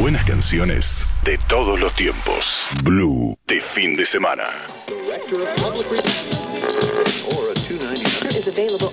buenas canciones de todos los tiempos. Blue de fin de semana. Director of Public Relations or a 299 is available